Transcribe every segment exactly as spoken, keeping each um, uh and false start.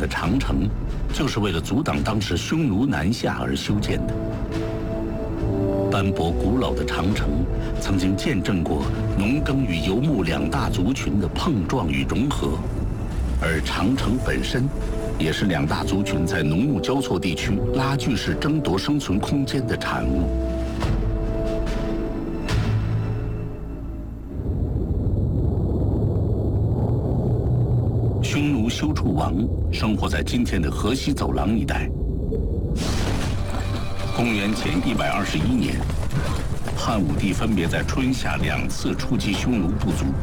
的长城，就是为了阻挡当时匈奴南下而修建的。斑驳古老的长城，曾经见证过农耕与游牧两大族群的碰撞与融合，而长城本身，也是两大族群在农牧交错地区拉锯式争夺生存空间的产物。匈奴休处王生活在今天的河西走廊一带。公元前一百二十一年，汉武帝分别在春夏两次出击匈奴部族。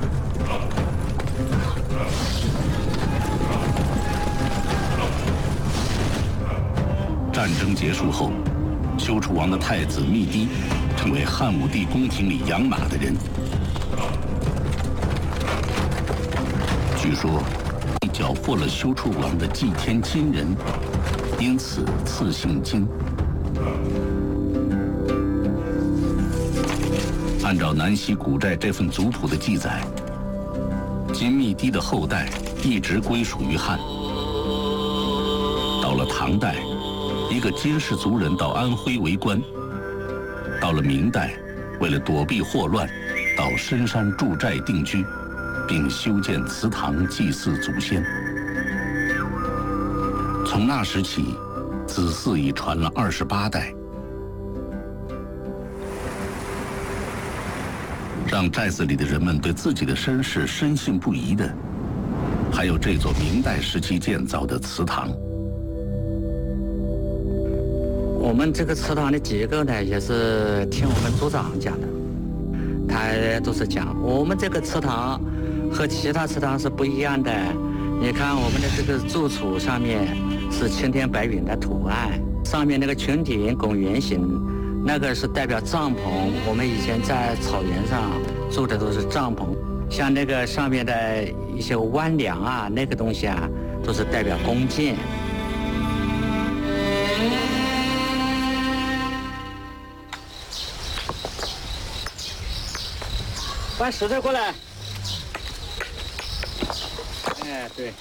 战争结束后，休处王的太子密低成为汉武帝宫廷里养马的人。据说，缴获了休处王的祭天金人，因此赐姓金。按照南溪古寨这份族谱的记载，金密低的后代一直归属于汉。到了唐代，一个金氏族人到安徽为官。到了明代，为了躲避祸乱，到深山筑寨定居，并修建祠堂祭祀祖先。从那时起，子嗣已传了二十八代。让寨子里的人们对自己的身世深信不疑的，还有这座明代时期建造的祠堂。 我们这个祠堂的结构呢，也是听我们族长讲的，他都是讲我们这个祠堂和其他祠堂是不一样的。你看我们的这个柱础上面是青天白云的图案，上面那个穹顶拱圆形，那个是代表帐篷。我们以前在草原上住的都是帐篷，像那个上面的一些弯梁啊，那个东西啊，都是代表弓箭。搬石头过来。哎，对。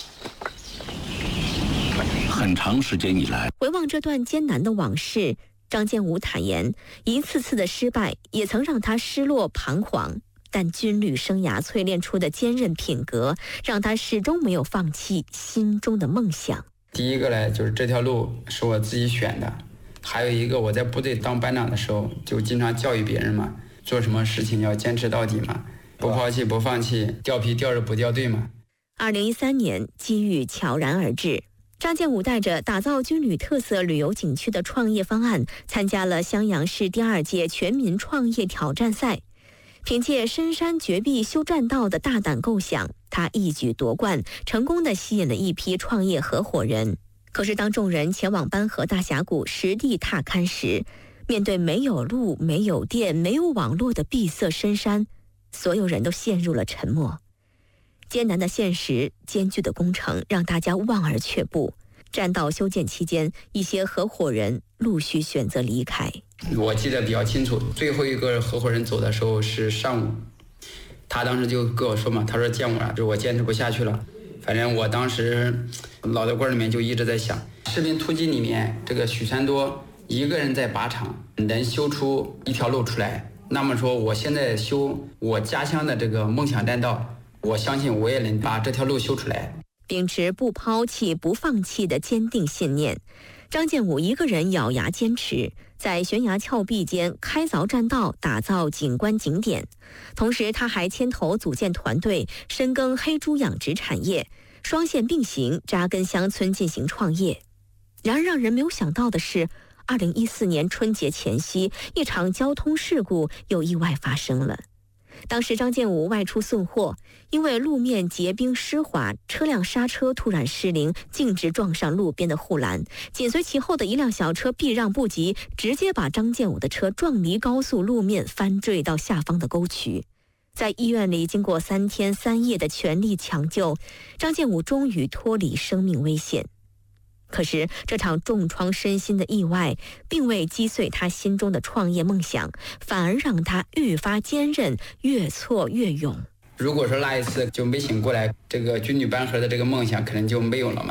很长时间以来， 回望这段艰难的往事，张建武坦言，一次次的失败也曾让他失落彷徨，但军旅生涯淬炼出的坚韧品格，让他始终没有放弃心中的梦想。 第一个呢，就是这条路是我自己选的，还有一个我在部队当班长的时候，就经常教育别人嘛，做什么事情要坚持到底嘛，不抛弃不放弃，掉皮掉肉不掉队嘛。 二零一三年，机遇悄然而至。张建武带着打造军旅特色旅游景区的创业方案，参加了襄阳市第二届全民创业挑战赛。凭借深山绝壁修栈道的大胆构想，他一举夺冠，成功地吸引了一批创业合伙人。可是当众人前往班河大峡谷实地踏勘时，面对没有路、没有电、没有网络的闭塞深山，所有人都陷入了沉默。艰难的现实，艰巨的工程让大家望而却步。栈道修建期间，一些合伙人陆续选择离开。 我记得比较清楚，最后一个合伙人走的时候是上午，他当时就跟我说嘛，他说建武啊，就我坚持不下去了。反正我当时脑袋瓜里面就一直在想，士兵突击里面这个许三多一个人在靶场能修出一条路出来，那么说我现在修我家乡的这个梦想栈道，我相信我也能把这条路修出来。 秉持不抛弃不放弃的坚定信念，张建武一个人咬牙坚持，在悬崖峭壁间开凿栈道，打造景观景点。同时他还牵头组建团队，深耕黑猪养殖产业，双线并行，扎根乡村进行创业。然而让人没有想到的是，二零一四年春节前夕，一场交通事故又意外发生了。当时张建武外出送货，因为路面结冰湿滑，车辆刹车突然失灵，径直撞上路边的护栏，紧随其后的一辆小车避让不及，直接把张建武的车撞离高速路面，翻坠到下方的沟渠。在医院里经过三天三夜的全力抢救，张建武终于脱离生命危险。可是这场重创身心的意外并未击碎他心中的创业梦想，反而让他愈发坚韧，越挫越勇。 如果说那一次就没醒过来，这个军旅班河的这个梦想可能就没有了嘛。